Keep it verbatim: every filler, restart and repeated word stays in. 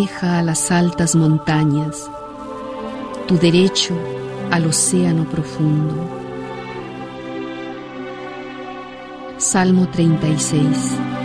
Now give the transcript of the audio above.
deja a las altas montañas, tu derecho al océano profundo. Salmo treinta y seis.